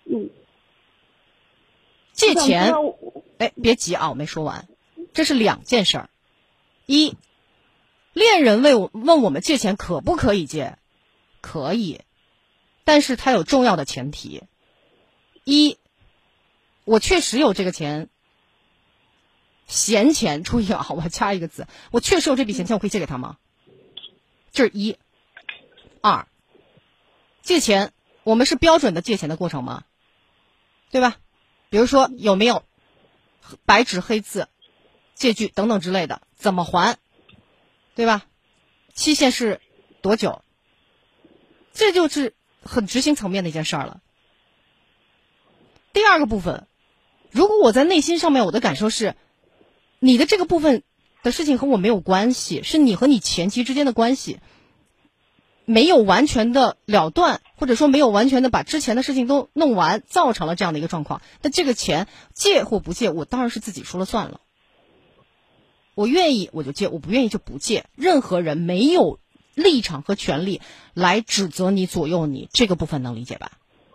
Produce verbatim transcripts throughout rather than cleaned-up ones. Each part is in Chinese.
嗯。 借钱，哎，别急啊，我没说完，这是两件事儿。一，恋人为我问我们借钱可不可以借？可以，但是他有重要的前提。一，我确实有这个钱，闲钱，注意啊，我加一个字，我确实有这笔闲钱，我可以借给他吗？这是一。二，借钱，我们是标准的借钱的过程吗？对吧？比如说有没有白纸黑字、借据等等之类的，怎么还，对吧？期限是多久？这就是很执行层面的一件事儿了。第二个部分，如果我在内心上面我的感受是，你的这个部分的事情和我没有关系，是你和你前妻之间的关系没有完全的了断，或者说没有完全的把之前的事情都弄完，造成了这样的一个状况，那这个钱借或不借，我当然是自己说了算了。我愿意我就借，我不愿意就不借，任何人没有立场和权利来指责你、左右你，这个部分能理解吧？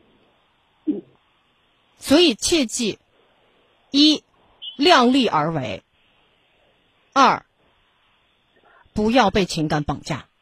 所以切记：一，量力而为；二，不要被情感绑架。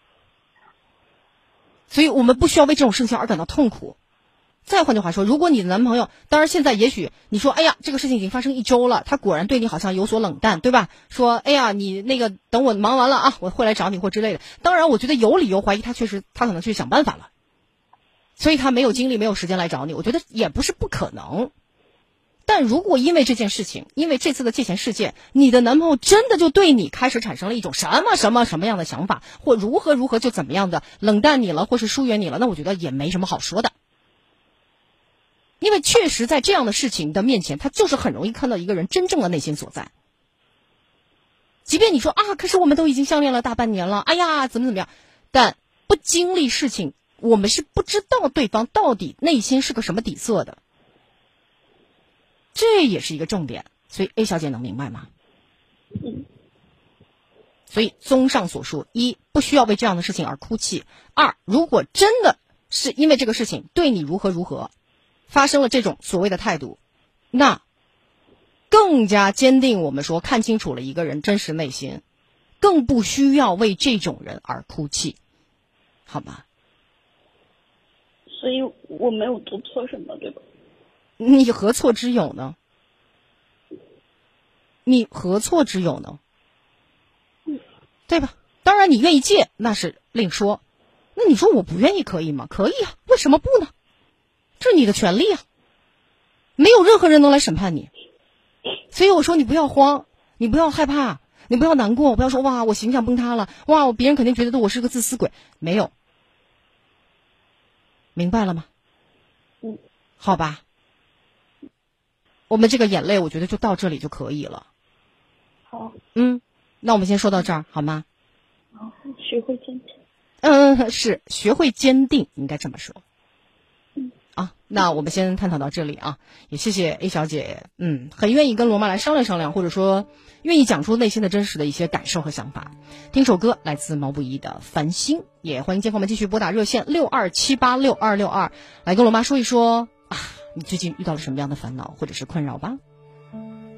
所以我们不需要为这种事情而感到痛苦。再换句话说，如果你的男朋友，当然现在也许你说，哎呀，这个事情已经发生一周了，他果然对你好像有所冷淡，对吧？说，哎呀，你那个等我忙完了啊，我会来找你或之类的。当然，我觉得有理由怀疑他确实，他可能去想办法了，所以他没有精力、没有时间来找你。我觉得也不是不可能。但如果因为这件事情，因为这次的借钱事件，你的男朋友真的就对你开始产生了一种什么什么什么样的想法，或如何如何就怎么样的冷淡你了，或是疏远你了，那我觉得也没什么好说的。因为确实在这样的事情的面前，他就是很容易看到一个人真正的内心所在。即便你说啊，可是我们都已经相恋了大半年了，哎呀，怎么怎么样，但不经历事情，我们是不知道对方到底内心是个什么底色的。这也是一个重点，所以 A 小姐能明白吗？所以综上所述，一，不需要为这样的事情而哭泣；二，如果真的是因为这个事情对你如何如何发生了这种所谓的态度，那更加坚定我们说看清楚了一个人真实内心，更不需要为这种人而哭泣，好吗？ 所以我没有做错什么，对吧？ 你何错之有呢？你何错之有呢？对吧？当然你愿意借那是另说，那你说我不愿意可以吗？可以啊，为什么不呢？这是你的权利啊，没有任何人能来审判你。所以我说你不要慌，你不要害怕，你不要难过，不要说哇我形象崩塌了，哇别人肯定觉得我是个自私鬼，没有，明白了吗？ 嗯， 好吧，我们这个眼泪我觉得就到这里就可以了。 好， 嗯，那我们先说到这儿好吗？ 好，学会坚强。 嗯，是学会坚定，应该这么说。 嗯， 啊，那我们先探讨到这里啊，也谢谢 A 小姐，嗯，很愿意跟罗妈来商量商量，或者说愿意讲出内心的真实的一些感受和想法。听首歌，来自毛不易的《繁星》，也欢迎街坊们继续拨打热线六二七八六二六二来跟罗妈说一说啊，你最近遇到了什么样的烦恼或者是困扰吧。